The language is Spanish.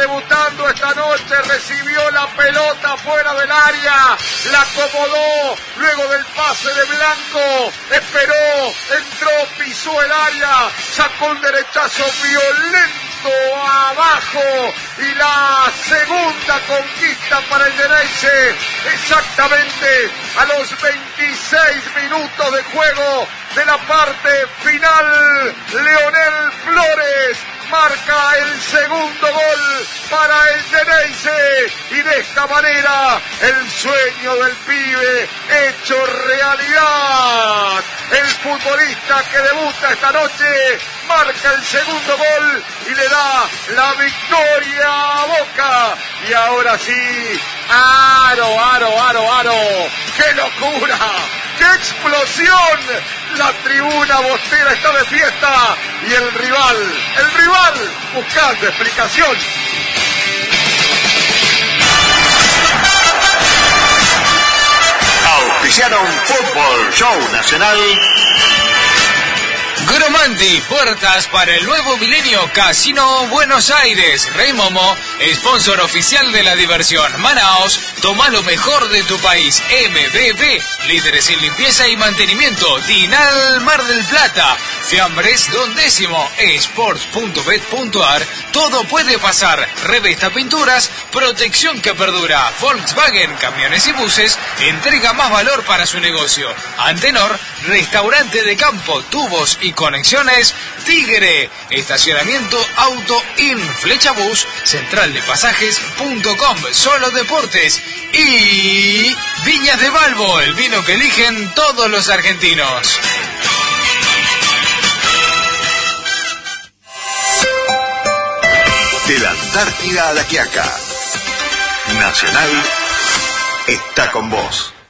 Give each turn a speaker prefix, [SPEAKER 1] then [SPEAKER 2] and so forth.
[SPEAKER 1] debutando esta noche, recibió la pelota fuera del área, la acomodó, luego del pase de Blanco, esperó, entró, pisó el área, sacó un derechazo violento abajo y la segunda conquista para el Xeneize, exactamente a los 26 minutos de juego de la parte final. Leonel Flores marca el segundo gol para el Xeneize y de esta manera el sueño del pibe hecho realidad. El futbolista que debuta esta noche marca el segundo gol y le da la victoria a Boca. Y ahora sí, aro, ¡qué locura! ¡Qué explosión! La tribuna bostera está de fiesta y el rival buscando explicación.
[SPEAKER 2] Auspiciaron Fútbol Show Nacional.
[SPEAKER 3] Gromandi, puertas para el nuevo milenio. Casino Buenos Aires. Rey Momo, sponsor oficial de la diversión. Manaos, toma lo mejor de tu país. MBB, líderes en limpieza y mantenimiento. Tinal Mar del Plata. Fiambres Don Décimo. Sports.bet.ar. Todo puede pasar. Revesta Pinturas, protección que perdura. Volkswagen, camiones y buses, entrega más valor para su negocio. Antenor, restaurante de campo, tubos y conexiones. Tigre, estacionamiento Auto In, Flechabús, centraldepasajes.com, Solo Deportes y Viñas de Balbo, el vino que eligen todos los argentinos.
[SPEAKER 2] De la Antártida a La Quiaca, Nacional está con vos.